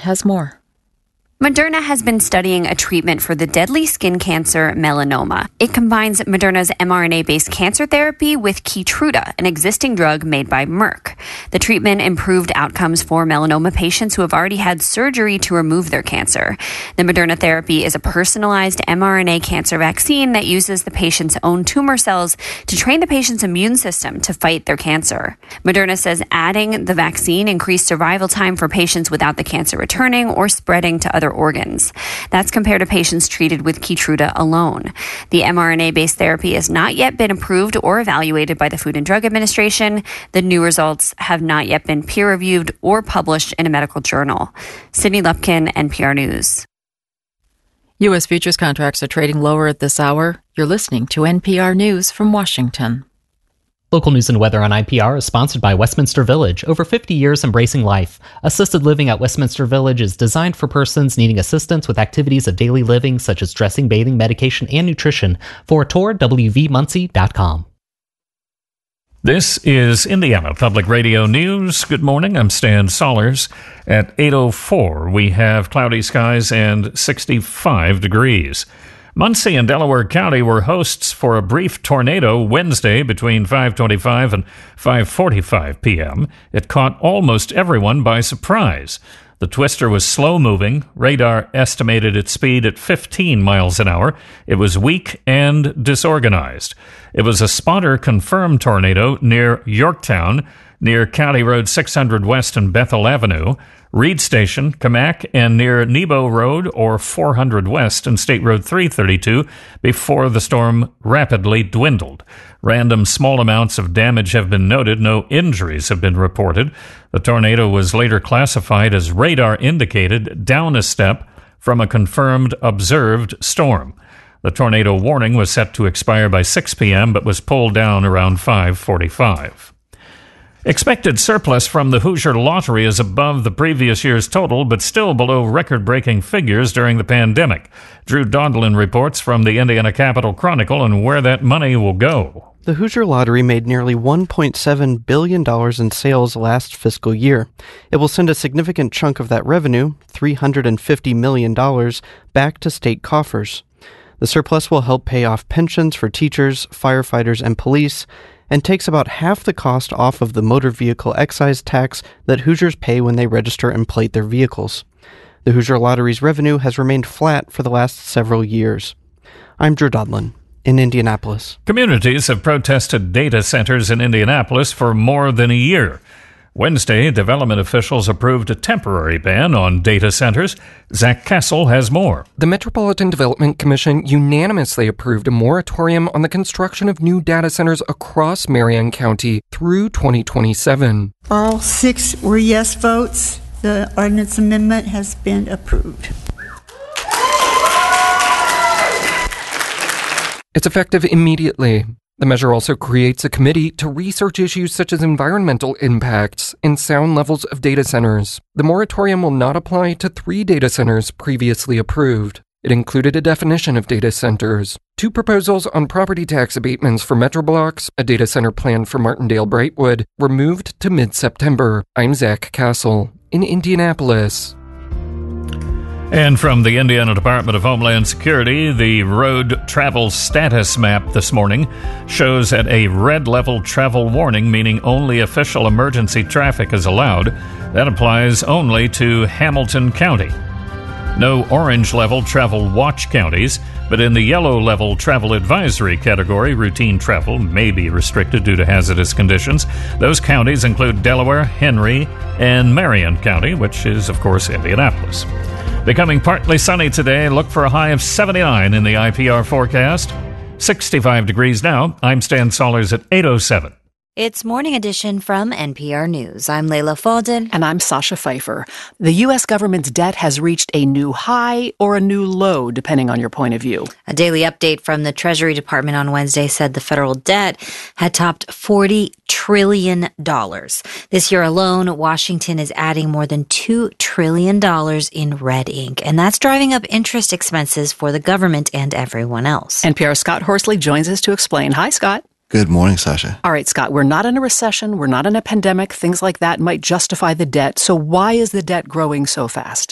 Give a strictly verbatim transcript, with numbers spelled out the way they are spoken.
has more. Moderna has been studying a treatment for the deadly skin cancer melanoma. It combines Moderna's mRNA-based cancer therapy with Keytruda, an existing drug made by Merck. The treatment improved outcomes for melanoma patients who have already had surgery to remove their cancer. The Moderna therapy is a personalized mRNA cancer vaccine that uses the patient's own tumor cells to train the patient's immune system to fight their cancer. Moderna says adding the vaccine increased survival time for patients without the cancer returning or spreading to other organs. That's compared to patients treated with Keytruda alone. The mRNA-based therapy has not yet been approved or evaluated by the Food and Drug Administration. The new results have not yet been peer-reviewed or published in a medical journal. Sydney Lupkin, N P R News. U S futures contracts are trading lower at this hour. You're listening to N P R News from Washington. Local news and weather on I P R is sponsored by Westminster Village, over fifty years embracing life. Assisted living at Westminster Village is designed for persons needing assistance with activities of daily living, such as dressing, bathing, medication, and nutrition. For a tour, w v muncie dot com. This is Indiana Public Radio News. Good morning, I'm Stan Sollers. At eight oh four, we have cloudy skies and sixty-five degrees. Muncie and Delaware County were hosts for a brief tornado Wednesday between five twenty-five and five forty-five p.m. It caught almost everyone by surprise. The twister was slow-moving. Radar estimated its speed at fifteen miles an hour. It was weak and disorganized. It was a spotter-confirmed tornado near Yorktown, near County Road six hundred West and Bethel Avenue, Reed Station, Kamak, and near Nebo Road or four hundred West and State Road three thirty-two before the storm rapidly dwindled. Random small amounts of damage have been noted. No injuries have been reported. The tornado was later classified as radar indicated down a step from a confirmed observed storm. The tornado warning was set to expire by six p.m. but was pulled down around five forty-five. Expected surplus from the Hoosier Lottery is above the previous year's total, but still below record-breaking figures during the pandemic. Drew Donlin reports from the Indiana Capital Chronicle on where that money will go. The Hoosier Lottery made nearly one point seven billion dollars in sales last fiscal year. It will send a significant chunk of that revenue, three hundred fifty million dollars, back to state coffers. The surplus will help pay off pensions for teachers, firefighters, and police, and takes about half the cost off of the motor vehicle excise tax that Hoosiers pay when they register and plate their vehicles. The Hoosier Lottery's revenue has remained flat for the last several years. I'm Drew Dodlin in Indianapolis. Communities have protested data centers in Indianapolis for more than a year. Wednesday, development officials approved a temporary ban on data centers. Zach Kessel has more. The Metropolitan Development Commission unanimously approved a moratorium on the construction of new data centers across Marion County through twenty twenty-seven. All six were yes votes. The ordinance amendment has been approved. It's effective immediately. The measure also creates a committee to research issues such as environmental impacts and sound levels of data centers. The moratorium will not apply to three data centers previously approved. It included a definition of data centers, two proposals on property tax abatements for Metroblocks, a data center plan for Martindale-Brightwood, were moved to mid-September. I'm Zach Castle in Indianapolis. And from the Indiana Department of Homeland Security, the road travel status map this morning shows at a red level travel warning, meaning only official emergency traffic is allowed. That applies only to Hamilton County. No orange level travel watch counties, but in the yellow level travel advisory category, routine travel may be restricted due to hazardous conditions. Those counties include Delaware, Henry, and Marion County, which is, of course, Indianapolis. Becoming partly sunny today. Look for a high of seventy-nine in the I P R forecast. sixty-five degrees now. I'm Stan Sollers at eight oh seven. It's Morning Edition from N P R News. I'm Layla Faldin. And I'm Sasha Pfeiffer. The U S government's debt has reached a new high or a new low, depending on your point of view. A daily update from the Treasury Department on Wednesday said the federal debt had topped forty trillion dollars. This year alone, Washington is adding more than two trillion dollars in red ink, and that's driving up interest expenses for the government and everyone else. N P R's Scott Horsley joins us to explain. Hi, Scott. Good morning, Sasha. All right, Scott, we're not in a recession. We're not in a pandemic. Things like that might justify the debt. So why is the debt growing so fast?